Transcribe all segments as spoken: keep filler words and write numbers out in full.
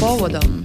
povodom.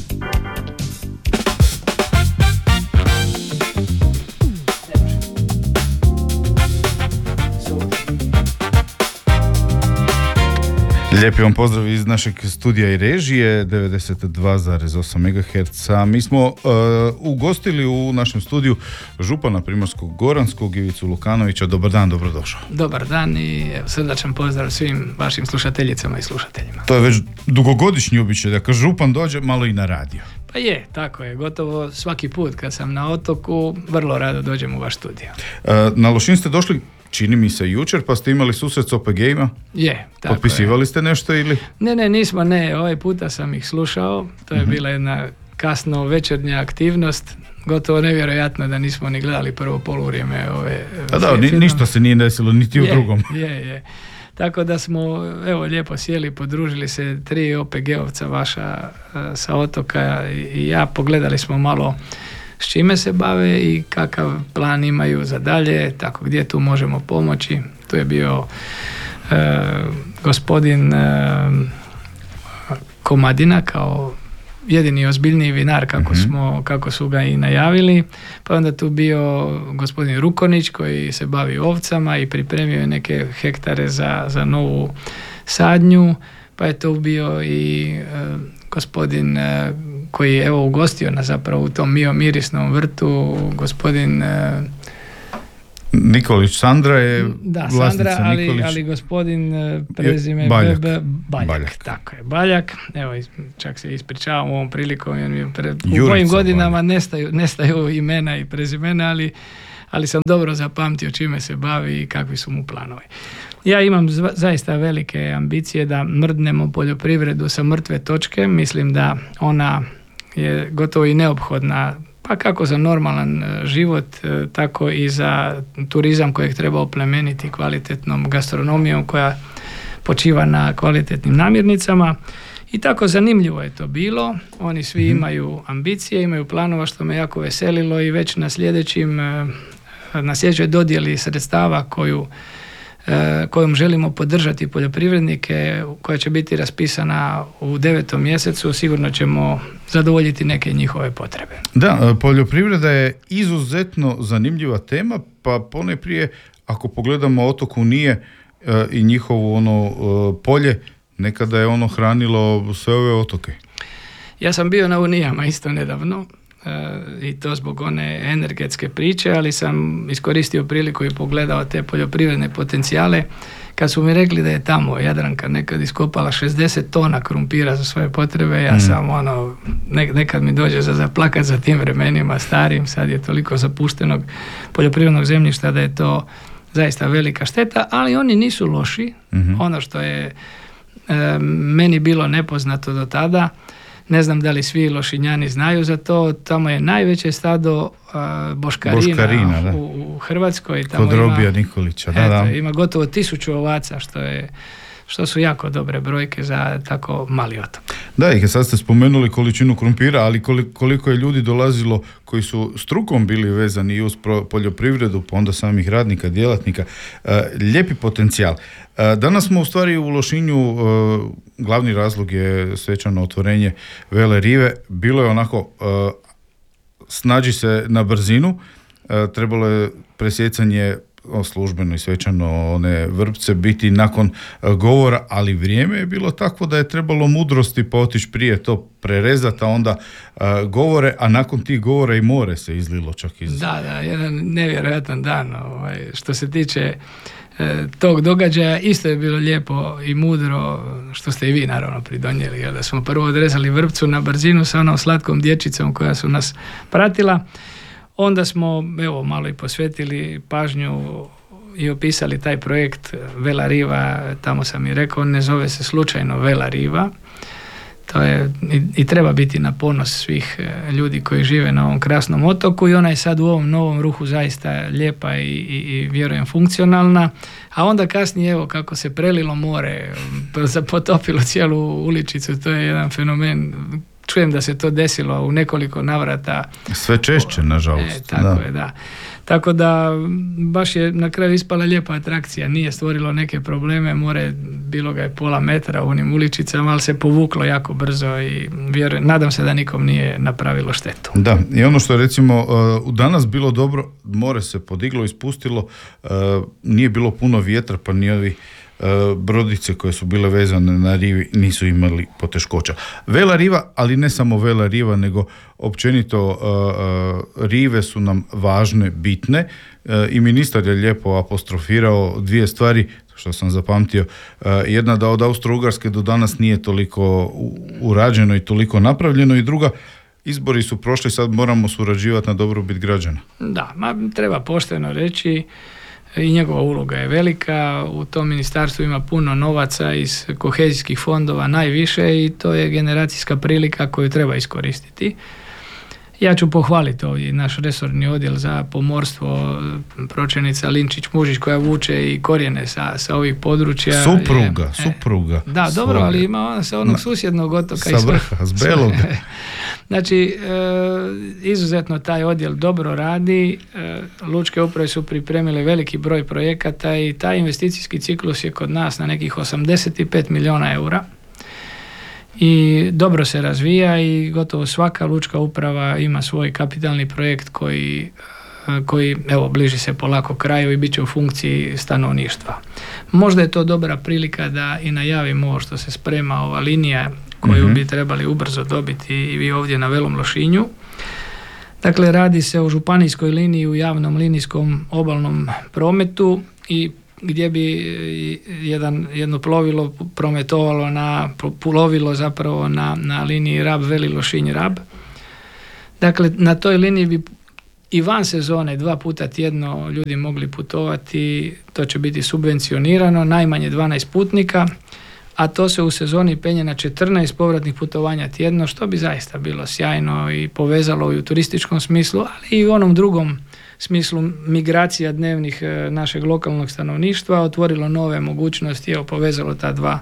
Lijepi vam pozdrav iz našeg studija i režije devedeset dva zarez osam megaherca. Mi smo uh, ugostili u našem studiju župana Primorsko-goranskog Ivicu Lukanovića. Dobar dan, dobrodošao. Dobar dan i srdačan pozdrav svim vašim slušateljicama i slušateljima. To je već dugogodišnji običaj da kad župan dođe malo i na radio. Pa je, tako je. Gotovo svaki put kad sam na otoku vrlo rado dođem u vaš studio. Uh, na Lošinj ste došli, čini mi se, jučer, pa ste imali susret s O P G-ima? Je, tako Potpisivali je. ste nešto ili? Ne, ne, nismo, ne. Ovaj puta sam ih slušao. To je uh-huh. bila jedna kasno večernja aktivnost. Gotovo nevjerojatno da nismo ni gledali prvo poluvrijeme ove... A da, ni, ništa se nije desilo, niti u je, drugom. Je, je. Tako da smo, evo, lijepo sjeli, podružili se tri O P G-ovca vaša sa otoka i ja, pogledali smo malo s čime se bave i kakav plan imaju za dalje, tako gdje tu možemo pomoći. Tu je bio e, gospodin e, Komadina kao jedini ozbiljniji vinar kako, mm-hmm. smo, kako su ga i najavili, pa onda tu bio gospodin Rukonić koji se bavi ovcama i pripremio je neke hektare za, za novu sadnju, pa je tu bio i e, gospodin e, koji je evo ugostio nas zapravo u tom Mio mirisnom vrtu, gospodin e, Nikolić, Sandra je da, vlasnica Sandra, ali, Nikolić. ali gospodin e, prezime Baljak. B, B, Baljak, Baljak. tako je, Baljak, evo čak se ispričavam ovom prilikom jer mi pre, u Jurica mojim godinama Baljak. nestaju, nestaju imena i prezimena, ali, ali sam dobro zapamtio čime se bavi i kakvi su mu planovi. Ja imam zva, zaista velike ambicije da mrdnemo poljoprivredu sa mrtve točke. Mislim da ona je gotovo i neophodna, pa kako za normalan život, tako i za turizam kojeg treba oplemeniti kvalitetnom gastronomijom koja počiva na kvalitetnim namirnicama. I tako zanimljivo je to bilo. Oni svi mm-hmm. imaju ambicije, imaju planova, što me jako veselilo i već na sljedećim, na sljedećoj dodjeli sredstava koju kojom želimo podržati poljoprivrednike, koja će biti raspisana u devetom mjesecu, sigurno ćemo zadovoljiti neke njihove potrebe. Da, poljoprivreda je izuzetno zanimljiva tema, pa ponajprije ako pogledamo otok Unije i njihovo ono polje, nekada je ono hranilo sve ove otoke. Ja sam bio na Unijama isto nedavno, i to zbog one energetske priče, ali sam iskoristio priliku i pogledao te poljoprivredne potencijale. Kad su mi rekli da je tamo Jadranka nekad iskopala šezdeset tona krumpira za svoje potrebe, ja mm. sam ono, nekad mi dođe za zaplakat za tim vremenima starim, sad je toliko zapuštenog poljoprivrednog zemljišta da je to zaista velika šteta, ali oni nisu loši. Mm-hmm. Ono što je e, meni bilo nepoznato do tada, ne znam da li svi Lošinjani znaju za to, tamo je najveće stado uh, boškarina, boškarina u, u Hrvatskoj. Tamo kod Robija ima, Nikolića. Da, eto, da. Ima gotovo tisuću ovaca, što je što su jako dobre brojke za tako mali otok. Da, i sad ste spomenuli količinu krumpira, ali koliko je ljudi dolazilo koji su strukom bili vezani i uz poljoprivredu, pa onda samih radnika, djelatnika, lijepi potencijal. Danas smo u stvari u Lošinju, glavni razlog je svečano otvorenje Vele rive, bilo je onako snađi se na brzinu, trebalo je presjecanje službeno i svečano one vrpce biti nakon govora, ali vrijeme je bilo takvo da je trebalo mudrosti pa otići prije to prerezati, a onda uh, govore, a nakon tih govora i more se izlilo čak iz... Da, da, jedan nevjerojatan dan. Ovaj, što se tiče e, tog događaja, isto je bilo lijepo i mudro, što ste i vi naravno pridonijeli, jer da smo prvo odrezali vrpcu na brzinu sa onom slatkom dječicom koja su nas pratila. Onda smo, evo, malo i posvetili pažnju i opisali taj projekt Vela riva, tamo sam i rekao, ne zove se slučajno Vela riva. To je, i, i treba biti na ponos svih ljudi koji žive na ovom krasnom otoku i ona je sad u ovom novom ruhu zaista lijepa i, i, i vjerujem funkcionalna. A onda kasnije, evo, kako se prelilo more, potopilo cijelu uličicu, to je jedan fenomen. čujem da se to desilo u nekoliko navrata. Sve češće, nažalost. E, tako da. je, da. Tako da baš je na kraju ispala lijepa atrakcija, nije stvorilo neke probleme, more bilo ga je pola metra u onim uličicama, ali se povuklo jako brzo i vjerujem, nadam se da nikom nije napravilo štetu. Da, i ono što je recimo uh, danas bilo dobro, more se podiglo i spustilo, uh, nije bilo puno vjetra, pa ni ovi uh, brodice koje su bile vezane na rivi nisu imali poteškoća. Vela riva, ali ne samo vela riva, nego općenito uh, uh, rive su nam važne, bitne, uh, i ministar je lijepo apostrofirao dvije stvari što sam zapamtio. Uh, jedna, da od Austro-Ugarske do danas nije toliko urađeno i toliko napravljeno, i druga, izbori su prošli, sad moramo surađivati na dobrobit građana. Da, ma, treba pošteno reći, i njegova uloga je velika, u tom ministarstvu ima puno novaca iz kohezijskih fondova, najviše, i to je generacijska prilika koju treba iskoristiti. Ja ću pohvaliti ovdje naš resorni odjel za pomorstvo, pročelnica Linčić-Mužić koja vuče i korijene sa, sa ovih područja. Supruga, je, supruga. Da, svoga. Dobro, ali ima ona sa onog susjednog otoka. Sa vrha, s Beloga. Znači, e, izuzetno taj odjel dobro radi, e, lučke uprave su pripremile veliki broj projekata i taj investicijski ciklus je kod nas na nekih osamdeset pet milijuna eura. I dobro se razvija i gotovo svaka lučka uprava ima svoj kapitalni projekt koji, koji evo, bliži se polako kraju i bit će u funkciji stanovništva. Možda je to dobra prilika da i najavimo ovo što se sprema, ova linija koju mm-hmm. bi trebali ubrzo dobiti i vi ovdje na Velom Lošinju. Dakle, radi se o županijskoj liniji u javnom linijskom obalnom prometu i gdje bi jedan, jedno plovilo prometovalo na, plovilo zapravo na, na liniji Rab, Veli Lošinj, Rab. Dakle, na toj liniji bi i van sezone dva puta tjedno ljudi mogli putovati, to će biti subvencionirano, najmanje dvanaest putnika, a to se u sezoni penje na četrnaest povratnih putovanja tjedno, što bi zaista bilo sjajno i povezalo i u turističkom smislu, ali i u onom drugom smislu migracija dnevnih našeg lokalnog stanovništva, otvorilo nove mogućnosti, evo, povezalo ta dva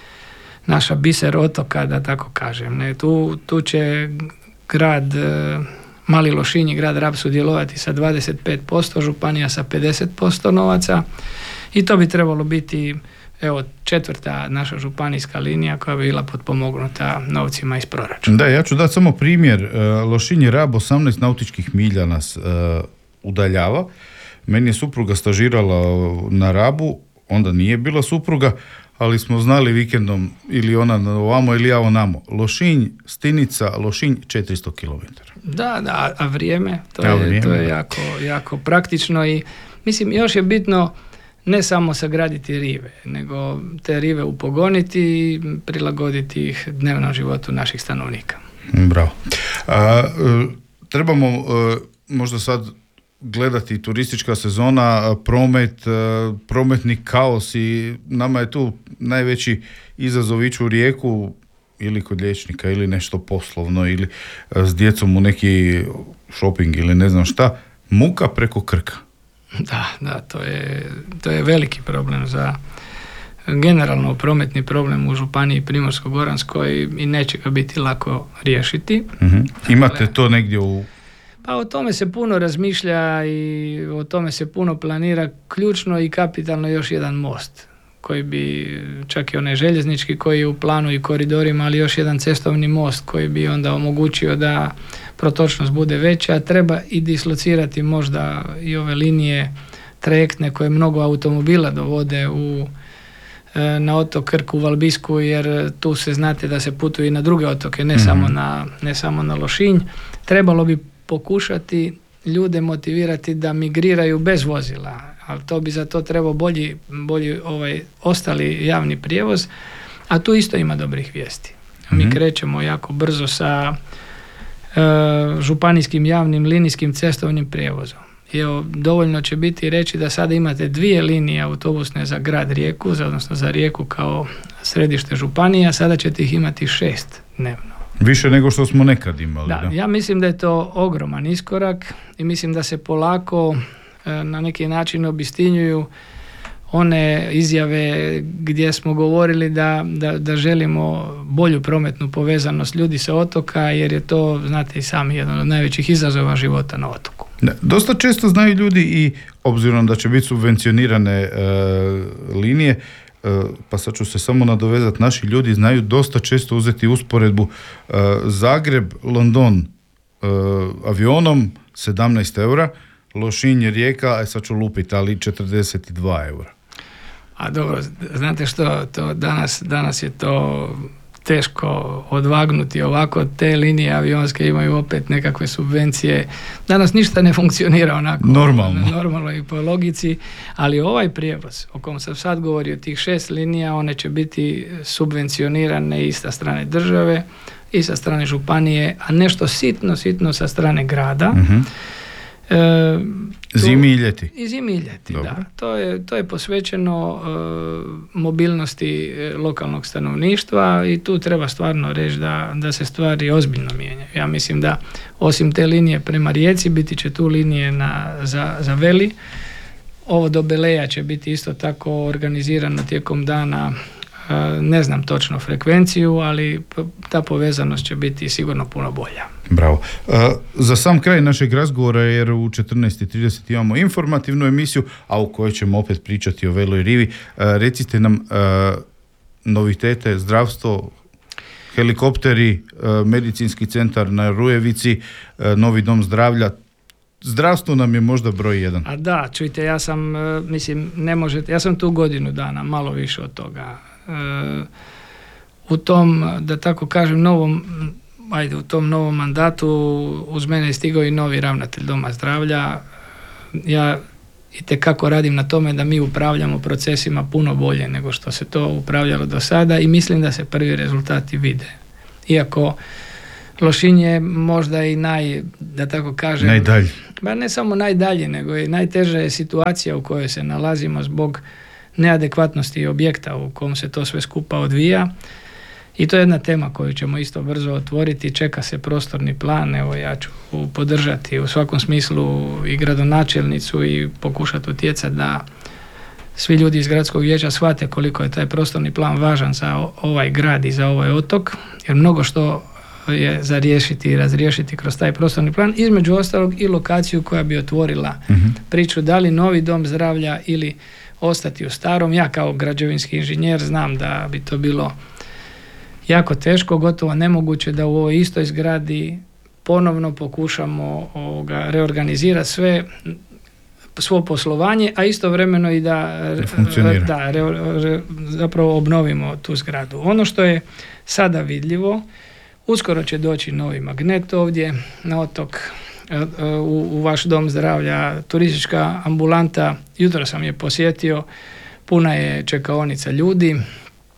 naša biser otoka, da tako kažem. Ne, tu, tu će grad Mali Lošinj i grad Rab sudjelovati sa dvadeset pet posto, županija sa pedeset posto novaca, i to bi trebalo biti, evo, četvrta naša županijska linija koja bi bila potpomognuta novcima iz proračuna. Da, ja ću dati samo primjer. Lošinj i Rab, osamnaest nautičkih milja nas uh, udaljava. Meni je supruga stažirala na Rabu, onda nije bila supruga, ali smo znali vikendom ili ona ovamo ili ja onamo. Lošinj, Stinica, Lošinj, četiristo kilometara. Da, da, a vrijeme, to a je, vrijeme, to je da. jako, jako praktično i mislim, još je bitno ne samo sagraditi rive, nego te rive upogoniti i prilagoditi ih dnevnom životu naših stanovnika. Bravo. A, trebamo a, možda sad gledati turistička sezona, promet, prometni kaos, i nama je tu najveći izazov ići u Rijeku ili kod liječnika ili nešto poslovno ili s djecom u neki shopping ili ne znam šta, muka preko Krka. Da, da, to je, to je veliki problem za generalno prometni problem u županiji Primorsko-goranskoj i neće ga biti lako riješiti. Mm-hmm. Imate to negdje u... Pa o tome se puno razmišlja i o tome se puno planira, ključno i kapitalno još jedan most koji bi, čak i onaj željeznički koji je u planu i koridorima, ali još jedan cestovni most koji bi onda omogućio da protočnost bude veća. Treba i dislocirati možda i ove linije trajektne koje mnogo automobila dovode u, na otok Krk, u Valbisku, jer tu se znate da se putuje i na druge otoke, ne, mm-hmm. samo na, ne samo na Lošinj. Trebalo bi pokušati ljude motivirati da migriraju bez vozila, ali to bi za to trebao bolji, bolji ovaj ostali javni prijevoz, a tu isto ima dobrih vijesti. Mi mm-hmm. krećemo jako brzo sa e, županijskim javnim linijskim cestovnim prijevozom. I evo, dovoljno će biti reći da sada imate dvije linije autobusne za grad Rijeku, za, odnosno za Rijeku kao središte županija, sada ćete ih imati šest dnevno. Više nego što smo nekad imali. Da, da. Ja mislim da je to ogroman iskorak i mislim da se polako e, na neki način obistinjuju one izjave gdje smo govorili da, da, da želimo bolju prometnu povezanost ljudi sa otoka, jer je to, znate i sami, jedan od najvećih izazova života na otoku. Ne, dosta često znaju ljudi i, obzirom da će biti subvencionirane e, linije, e, pa sad ću se samo nadovezati, naši ljudi znaju dosta često uzeti usporedbu e, Zagreb, London e, avionom sedamnaest eura, Lošinj, Rijeka, a sad ću lupiti, ali četrdeset dva eura. A dobro, znate što, to danas, danas je to teško odvagnuti ovako, te linije avionske imaju opet nekakve subvencije. Danas ništa ne funkcionira onako normalno, normalno i po logici, ali ovaj prijevoz o kojem sam sad govorio, tih šest linija, one će biti subvencionirane i sa strane države i sa strane županije, a nešto sitno, sitno sa strane grada. Uh-huh. E, to, zimi i ljeti. I zimi i ljeti, Dobro. da. To je, to je posvećeno uh, mobilnosti lokalnog stanovništva i tu treba stvarno reći da, da se stvari ozbiljno mijenjaju. Ja mislim da osim te linije prema Rijeci biti će tu linije na, za, za Veli. Ovo do Beleja će biti isto tako organizirano tijekom dana. Ne znam točno frekvenciju, ali ta povezanost će biti sigurno puno bolja. Bravo. Uh, za sam kraj našeg razgovora, jer u četrnaest i trideset imamo informativnu emisiju, a u kojoj ćemo opet pričati o Veloj rivi, uh, recite nam uh, novitete, zdravstvo, helikopteri, uh, medicinski centar na Rujevici, uh, novi dom zdravlja. Zdravstvo nam je možda broj jedan. A da, čujte, ja sam, mislim, ne možete, ja sam tu godinu dana, malo više od toga. U tom, da tako kažem, novom, ajde, u tom novom mandatu uz mene je stigao i novi ravnatelj doma zdravlja. Ja itekako radim na tome da mi upravljamo procesima puno bolje nego što se to upravljalo do sada i mislim da se prvi rezultati vide. Iako Lošinj je možda i naj, da tako kažem, najdalje. Ba ne samo najdalje, nego i najteža je situacija u kojoj se nalazimo zbog neadekvatnosti objekta u kom se to sve skupa odvija. I to je jedna tema koju ćemo isto brzo otvoriti. Čeka se prostorni plan, evo ja ću podržati u svakom smislu i gradonačelnicu i pokušati utjecati da svi ljudi iz gradskog vijeća shvate koliko je taj prostorni plan važan za ovaj grad i za ovaj otok, jer mnogo što je za riješiti i razriješiti kroz taj prostorni plan, između ostalog i lokaciju koja bi otvorila uh-huh. priču da li novi dom zdravlja ili ostati u starom. Ja kao građevinski inženjer znam da bi to bilo jako teško, gotovo nemoguće da u ovoj istoj zgradi ponovno pokušamo ovoga, reorganizirati sve svo poslovanje, a istovremeno i da, da re, re, zapravo obnovimo tu zgradu. Ono što je sada vidljivo, uskoro će doći novi magnet ovdje na otok, u, u vaš dom zdravlja, turistička ambulanta, jutro sam je posjetio, puna je čekaonica ljudi, e,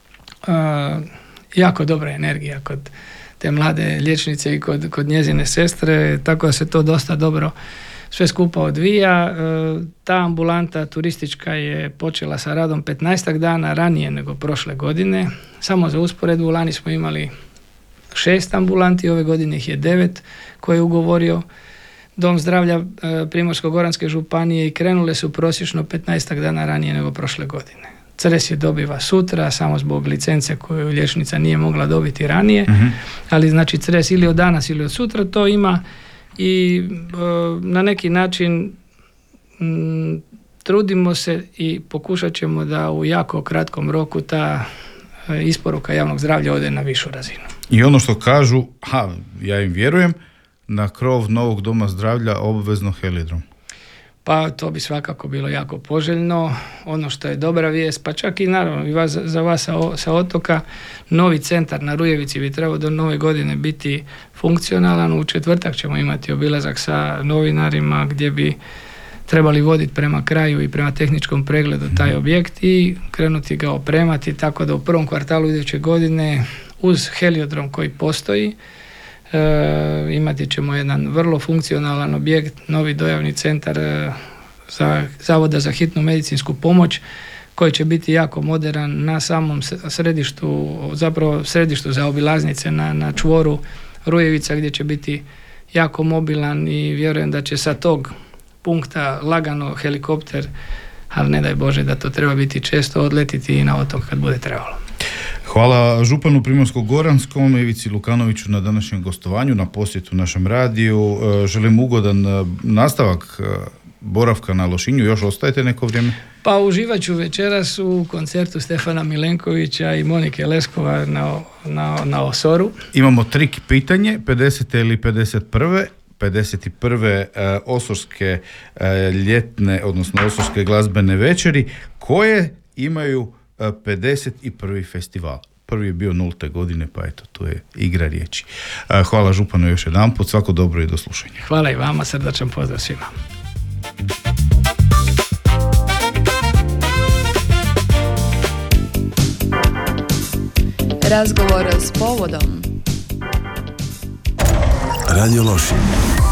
jako dobra energija kod te mlade liječnice i kod, kod njezine sestre, tako da se to dosta dobro sve skupa odvija. E, ta ambulanta turistička je počela sa radom petnaestak dana ranije nego prošle godine. Samo za usporedbu, lani smo imali šest ambulanti, ove godine ih je devet koje je ugovorio Dom zdravlja e, Primorsko-goranske županije i krenule su prosječno petnaestak dana ranije nego prošle godine. Cres je dobiva sutra, samo zbog licence koju liječnica nije mogla dobiti ranije, uh-huh. ali znači Cres ili od danas ili od sutra to ima i e, na neki način m, trudimo se i pokušat ćemo da u jako kratkom roku ta e, isporuka javnog zdravlja ode na višu razinu. I ono što kažu, ha, ja im vjerujem, na krov novog doma zdravlja obvezno helidrom. Pa to bi svakako bilo jako poželjno. Ono što je dobra vijest, pa čak i naravno i vas, za vas sa, sa otoka, novi centar na Rujevici bi trebao do nove godine biti funkcionalan. U četvrtak ćemo imati obilazak sa novinarima gdje bi trebali voditi prema kraju i prema tehničkom pregledu taj objekt i krenuti ga opremati, tako da u prvom kvartalu iduće godine uz heliodrom koji postoji E, imati ćemo jedan vrlo funkcionalan objekt, novi dojavni centar e, za Zavoda za hitnu medicinsku pomoć koji će biti jako moderan na samom središtu, zapravo središtu zaobilaznice na, na čvoru Rujevica gdje će biti jako mobilan i vjerujem da će sa tog punkta lagano helikopter ali ne daj Bože da to treba biti često, odletiti i na otok kad bude trebalo. Hvala županu Primorsko-goranskom Ivici Lukanoviću na današnjem gostovanju, na posjetu našem radiju. Želim ugodan nastavak boravka na Lošinju. Još ostajete neko vrijeme? Pa uživat ću večeras u koncertu Stefana Milenkovića i Monike Leskova na, na, na Osoru. Imamo trik pitanje, pedesete ili pedeset prve pedeset prve uh, osorske uh, ljetne, odnosno osorske glazbene večeri, koje imaju uh, pedeset prvi festival. Prvi je bio nulte godine, pa eto, tu je igra riječi. Uh, hvala županu još jedanput, svako dobro i do slušanja. Hvala i vama, srdačan pozdrav svima. Razgovor s povodom. Radio Lošinj.